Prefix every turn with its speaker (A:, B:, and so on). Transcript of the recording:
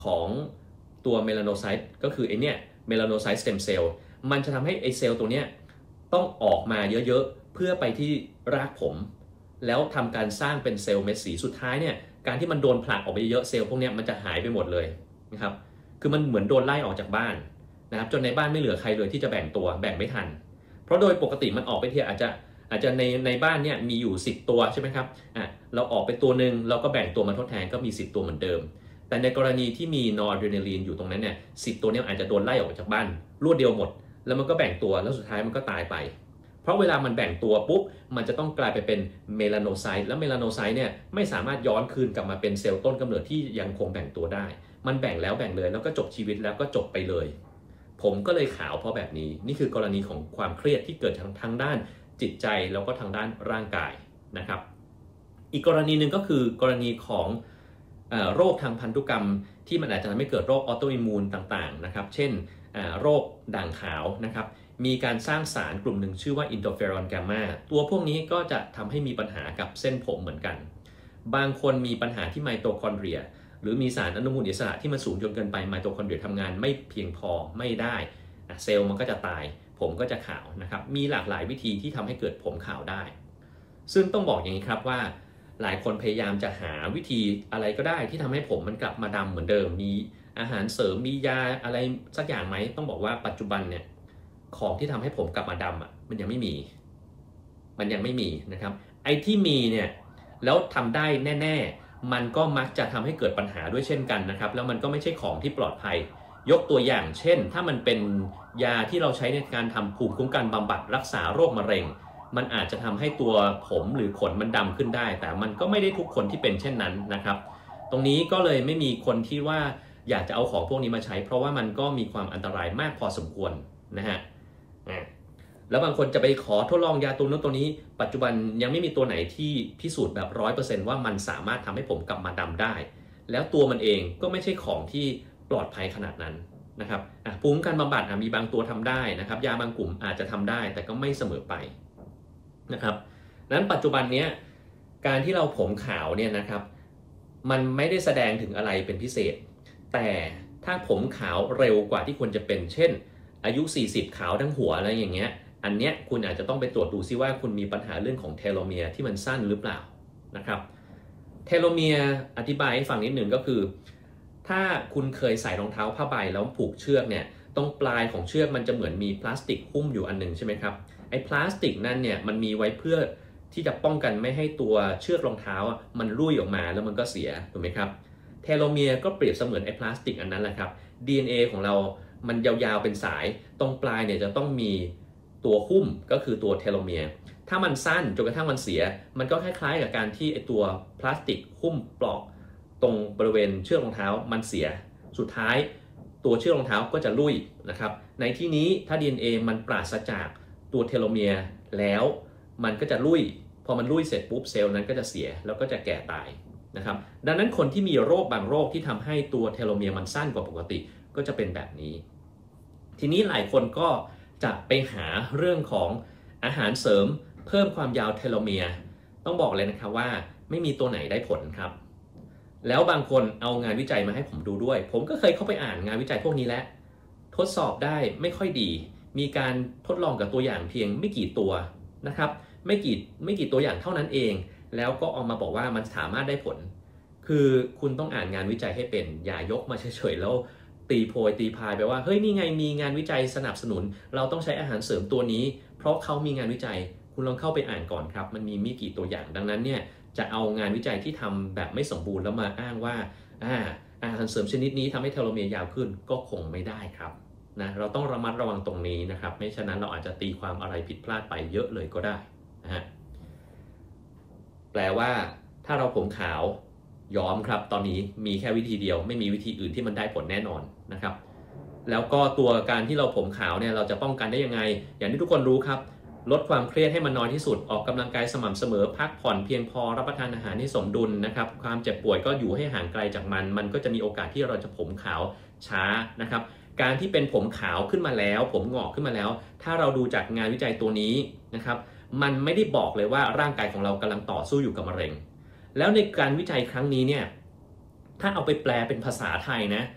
A: ของตัวเมลาโนไซต์ก็คือไอเนี้ยเมลาโนไซต์สเต็มเซลล์มันจะทำให้ไอเซลล์ตัวเนี้ยต้องออกมาเยอะๆเพื่อไปที่รากผมแล้วทำการสร้างเป็นเซลล์เม็ดสีสุดท้ายเนี่ยการที่มันโดนผลักออกไปเยอะเซลล์พวกนี้มันจะหายไปหมดเลยนะครับคือมันเหมือนโดนไล่ออกจากบ้านนะครับจนในบ้านไม่เหลือใครเลยที่จะแบ่งตัวแบ่งไม่ทันเพราะโดยปกติมันออกไปทีอาจจะในบ้านเนี่ยมีอยู่10ตัวใช่ไหมครับเราออกไปตัวหนึ่งเราก็แบ่งตัวมาทดแทนก็มี10ตัวเหมือนเดิมแต่ในกรณีที่มีนอร์ดรีนาลีนอยู่ตรงนั้นเนี่ย10ตัวนี้อาจจะโดนไล่ออกจากบ้านรวดเดียวหมดแล้วมันก็แบ่งตัวแล้วสุดท้ายมันก็ตายไปเพราะเวลามันแบ่งตัวปุ๊บมันจะต้องกลายไปเป็นเมลาโนไซต์แล้วเมลาโนไซต์เนี่ยไม่สามารถย้อนคืนกลับมาเป็นเซลล์ต้นกำเนิดที่ยังคงแบ่งตัวได้มันแบ่งแล้วแบ่งเลยแล้วก็จบชีวิตแล้วก็จบไปเลยผมก็เลยขาวเพราะแบบนี้นี่คือกรณีของความเครียดที่เกิดทางด้านจิตใจแล้วก็ทางด้านร่างกายนะครับอีกกรณีหนึ่งก็คือกรณีของโรคทางพันธุกรรมที่มันอาจจะทำให้เกิดโรคออโตอิมมูนต่างๆนะครับเช่นโรคด่างขาวนะครับมีการสร้างสารกลุ่มหนึ่งชื่อว่าอินเตอร์เฟอรอนแกมมาตัวพวกนี้ก็จะทำให้มีปัญหากับเส้นผมเหมือนกันบางคนมีปัญหาที่ไมโตคอนเดรียหรือมีสารอนุมูลอิสระที่มันสูงจนเกินไปไมโตคอนเดรียทำงานไม่เพียงพอไม่ได้เซลล์มันก็จะตายผมก็จะขาวนะครับมีหลากหลายวิธีที่ทำให้เกิดผมขาวได้ซึ่งต้องบอกอย่างนี้ครับว่าหลายคนพยายามจะหาวิธีอะไรก็ได้ที่ทำให้ผมมันกลับมาดำเหมือนเดิมมีอาหารเสริมมียาอะไรสักอย่างไหมต้องบอกว่าปัจจุบันเนี่ยของที่ทำให้ผมกลับมาดำมันยังไม่มีนะครับไอ้ที่มีเนี่ยแล้วทำได้แน่ๆมันก็มักจะทำให้เกิดปัญหาด้วยเช่นกันนะครับแล้วมันก็ไม่ใช่ของที่ปลอดภัยยกตัวอย่างเช่นถ้ามันเป็นยาที่เราใช้ในการทำภูมิคุ้มกันบำบัดรักษาโรคมะเร็งมันอาจจะทำให้ตัวผมหรือขนมันดำขึ้นได้แต่มันก็ไม่ได้ทุกคนที่เป็นเช่นนั้นนะครับตรงนี้ก็เลยไม่มีคนที่ว่าอยากจะเอาของพวกนี้มาใช้เพราะว่ามันก็มีความอันตรายมากพอสมควรนะฮะแล้วบางคนจะไปขอทดลองยาตัวนู้นตัวนี้ปัจจุบันยังไม่มีตัวไหนที่พิสูจน์แบบ 100% ว่ามันสามารถทำให้ผมกลับมาดำได้แล้วตัวมันเองก็ไม่ใช่ของที่ปลอดภัยขนาดนั้นนะครับภูมิคุ้มกันบำบัดมีบางตัวทำได้นะครับยาบางกลุ่มอาจจะทำได้แต่ก็ไม่เสมอไปนะครับนั้นปัจจุบันนี้การที่เราผมขาวเนี่ยนะครับมันไม่ได้แสดงถึงอะไรเป็นพิเศษแต่ถ้าผมขาวเร็วกว่าที่ควรจะเป็นเช่นอายุ40ขาวทั้งหัวอะไรอย่างเงี้ยอันเนี้ยคุณอาจจะต้องไปตรวจดูซิว่าคุณมีปัญหาเรื่องของเทโลเมียร์ที่มันสั้นหรือเปล่านะครับเทโลเมียร์อธิบายให้ฟังนิดหนึ่งก็คือถ้าคุณเคยใส่รองเท้าผ้าใบแล้วผูกเชือกเนี่ยตรงปลายของเชือกมันจะเหมือนมีพลาสติกหุ้มอยู่อันหนึ่งใช่ไหมครับไอ้พลาสติกนั่นเนี่ยมันมีไว้เพื่อที่จะป้องกันไม่ให้ตัวเชือกรองเท้ามันรุ่ยออกมาแล้วมันก็เสียถูกไหมครับเทโลเมียร์ก็เปรียบเสมือนไอ้พลาสติกอันนั้นแหละครับ DNA ของเรามันยาวๆเป็นสายตรงปลายเนี่ยจะต้องมีตัวหุ้มก็คือตัวเทโลเมียร์ถ้ามันสั้นจนกระทั่งมันเสียมันก็คล้ายๆกับการที่ไอ้ตัวพลาสติกหุ้มปลอกตรงบริเวณเชือกรองเท้ามันเสียสุดท้ายตัวเชือกรองเท้าก็จะลุ่ยนะครับในที่นี้ถ้า DNA มันปราศจากตัวเทโลเมียร์แล้วมันก็จะลุ่ยพอมันลุ่ยเสร็จปุ๊บเซลล์นั้นก็จะเสียแล้วก็จะแก่ตายนะครับดังนั้นคนที่มีโรคบางโรคที่ทำให้ตัวเทโลเมียร์มันสั้นกว่าปกติก็จะเป็นแบบนี้ทีนี้หลายคนก็จะไปหาเรื่องของอาหารเสริมเพิ่มความยาวเทโลเมียร์ต้องบอกเลยนะครับว่าไม่มีตัวไหนได้ผลครับแล้วบางคนเอางานวิจัยมาให้ผมดูด้วยผมก็เคยเข้าไปอ่านงานวิจัยพวกนี้แล้วทดสอบได้ไม่ค่อยดีมีการทดลองกับตัวอย่างเพียงไม่กี่ตัวนะครับไม่กี่ตัวอย่างเท่านั้นเองแล้วก็ออกมาบอกว่ามันสามารถได้ผลคือคุณต้องอ่านงานวิจัยให้เป็นอย่ายกมาเฉยๆแล้วตีโพยตีพายไปว่าเฮ้ยนี่ไงมีงานวิจัยสนับสนุนเราต้องใช้อาหารเสริมตัวนี้เพราะเขามีงานวิจัยคุณลองเข้าไปอ่านก่อนครับมันมีไม่กี่ตัวอย่างดังนั้นเนี่ยจะเอางานวิจัยที่ทำแบบไม่สมบูรณ์แล้วมาอ้างว่าอาหารเสริมชนิดนี้ทำให้เทโลเมียร์ยาวขึ้นก็คงไม่ได้ครับนะเราต้องระมัดระวังตรงนี้นะครับไม่ฉะนั้นเราอาจจะตีความอะไรผิดพลาดไปเยอะเลยก็ได้นะฮะแปลว่าถ้าเราผมขาวย้อมครับตอนนี้มีแค่วิธีเดียวไม่มีวิธีอื่นที่มันได้ผลแน่นอนนะครับแล้วก็ตัวการที่เราผมขาวเนี่ยเราจะป้องกันได้ยังไงอย่างที่ทุกคนรู้ครับลดความเครียดให้มันน้อยที่สุดออกกำลังกายสม่ำเสมอพักผ่อนเพียงพอรับประทานอาหารที่สมดุลนะครับความเจ็บป่วยก็อยู่ให้ห่างไกลจากมันก็จะมีโอกาสที่เราจะผมขาวช้านะครับการที่เป็นผมขาวขึ้นมาแล้วผมงอกขึ้นมาแล้วถ้าเราดูจากงานวิจัยตัวนี้นะครับมันไม่ได้บอกเลยว่าร่างกายของเรากำลังต่อสู้อยู่กับมะเร็งแล้วในการวิจัยครั้งนี้เนี่ยถ้าเอาไปแปลเป็นภาษาไทยนะ